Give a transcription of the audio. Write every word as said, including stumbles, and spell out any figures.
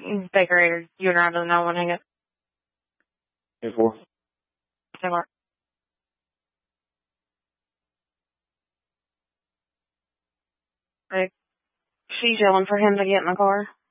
Baker, you and I don't know when I get. ten four. ten four. Right. She's yelling for him to get in the car.